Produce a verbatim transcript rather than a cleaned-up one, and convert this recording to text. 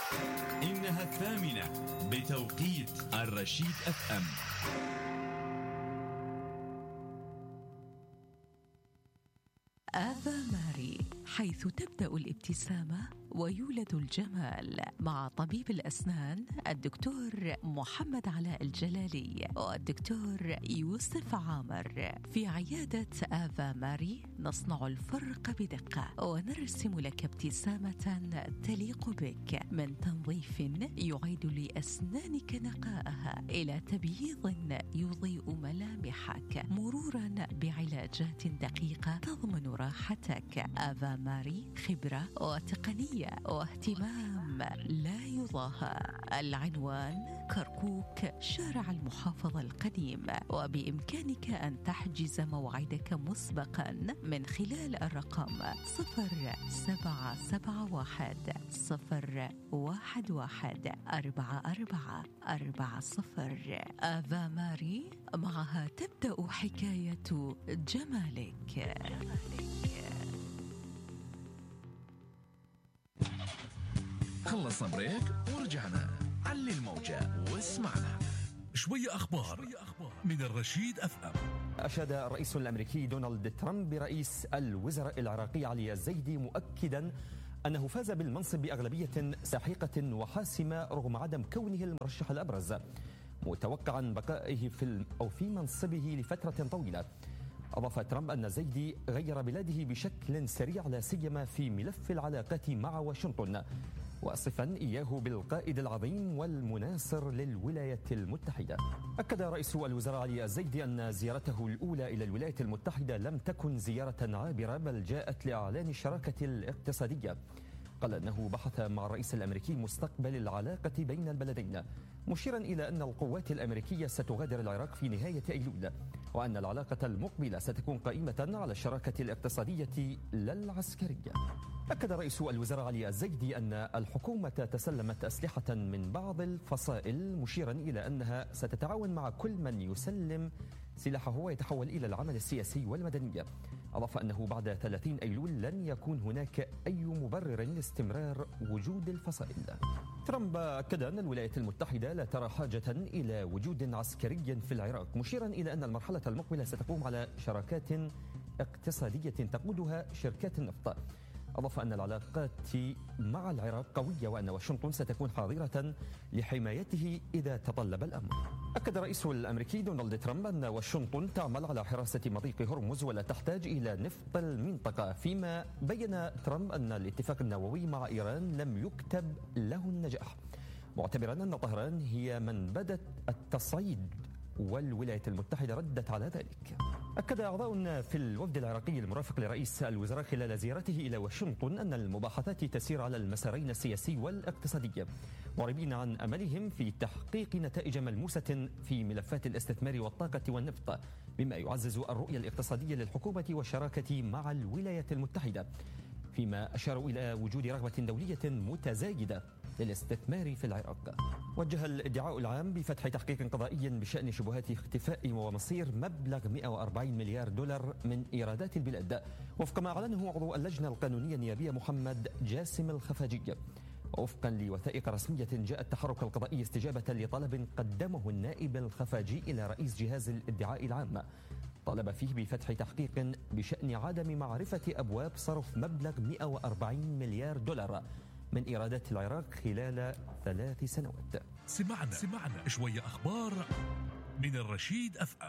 إنها الثامنة بتوقيت الرشيد اف ام. آفا ماري، حيث تبدأ الابتسامة ويولد الجمال، مع طبيب الأسنان الدكتور محمد علاء الجلالي والدكتور يوسف عامر. في عيادة آفا ماري نصنع الفرق بدقة ونرسم لك ابتسامة تليق بك، من تنظيف يعيد لأسنانك نقاءها إلى تبييض يضيء ملامحك، مرورا بعلاجات دقيقة تضمن راحتك. آفا ماري، خبرة وتقنية واهتمام لا يضاهى. العنوان كركوك، شارع المحافظة القديم، وبإمكانك أن تحجز موعدك مسبقا من خلال الرقم صفر سبعة سبعة واحد صفر واحد واحد أربعة أربعة أربعة صفر. آفا ماري، معها تبدأ حكاية جمالك. خلصنا بريك ورجعنا. علي الموجة واسمعنا. شوية أخبار من الرشيد اف ام. أشاد الرئيس الأمريكي دونالد ترامب برئيس الوزراء العراقي علي الزيدي مؤكدا أنه فاز بالمنصب بأغلبية ساحقة وحاسمة رغم عدم كونه المرشح الأبرز، متوقعا بقائه في أو في منصبه لفترة طويلة. أضاف ترامب أن الزيدي غير بلاده بشكل سريع، لا سيما في ملف العلاقات مع واشنطن، واصفا إياه بالقائد العظيم والمناصر للولايات المتحدة. أكد رئيس الوزراء علي الزيدي أن زيارته الأولى إلى الولايات المتحدة لم تكن زيارة عابرة، بل جاءت لإعلان الشراكة الاقتصادية. قال أنه بحث مع الرئيس الأمريكي مستقبل العلاقة بين البلدين، مشيرا إلى أن القوات الأمريكية ستغادر العراق في نهاية أيلول، وأن العلاقة المقبلة ستكون قائمة على الشراكة الاقتصادية لا العسكرية. أكد رئيس الوزراء علي الزيدي أن الحكومة تسلمت أسلحة من بعض الفصائل، مشيرا إلى أنها ستتعاون مع كل من يسلم سلاحه ويتحول إلى العمل السياسي والمدني. أضاف أنه بعد ثلاثين أيلول لن يكون هناك أي مبرر لاستمرار وجود الفصائل. ترامب أكد أن الولايات المتحدة لا ترى حاجة إلى وجود عسكري في العراق، مشيرا إلى أن المرحلة المقبلة ستقوم على شراكات اقتصادية تقودها شركات النفط. أضاف أن العلاقات مع العراق قوية، وأن واشنطن ستكون حاضرة لحمايته إذا تطلب الأمر. أكد الرئيس الأمريكي دونالد ترامب أن واشنطن تعمل على حراسة مضيق هرمز ولا تحتاج إلى نفط المنطقة، فيما بين ترامب أن الاتفاق النووي مع إيران لم يكتب له النجاح، معتبرا أن طهران هي من بدت التصعيد والولايات المتحدة ردت على ذلك. أكد أعضاء في الوفد العراقي المرافق لرئيس الوزراء خلال زيارته إلى واشنطن أن المباحثات تسير على المسارين السياسي والاقتصادي، معربين عن أملهم في تحقيق نتائج ملموسة في ملفات الاستثمار والطاقة والنفط، بما يعزز الرؤية الاقتصادية للحكومة والشراكة مع الولايات المتحدة، فيما أشاروا إلى وجود رغبة دولية متزايدة للاستثمار في العراق. وجه الادعاء العام بفتح تحقيق قضائي بشأن شبهات اختفاء ومصير مبلغ مئة وأربعين مليار دولار من إيرادات البلاد، وفق ما أعلنه عضو اللجنة القانونية النيابية محمد جاسم الخفاجي. وفقا لوثائق رسمية، جاء التحرك القضائي استجابة لطلب قدمه النائب الخفاجي إلى رئيس جهاز الادعاء العام، طالب فيه بفتح تحقيق بشأن عدم معرفة أبواب صرف مبلغ مئة وأربعين مليار دولار من إيرادات العراق خلال ثلاث سنوات. سمعنا سمعنا شوية أخبار من الرشيد اف ام.